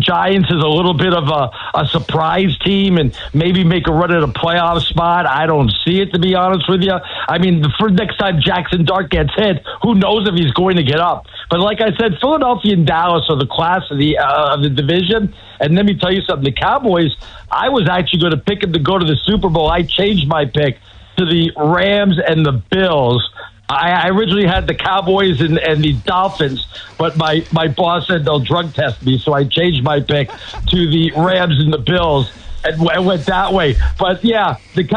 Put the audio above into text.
Giants as a little bit of a surprise team and maybe make a run at a playoff spot. I don't see it, to be honest with you. I mean, for next time Jackson Dart gets hit, who knows if he's going to get up. But like I said, Philadelphia and Dallas are the class of the division. And let me tell you something. The Cowboys, I was actually going to pick them to go to the Super Bowl. I changed my pick to the Rams and the Bills. I originally had the Cowboys and the Dolphins, but my boss said they'll drug test me, so I changed my pick to the Rams and the Bills and went that way. But, yeah, the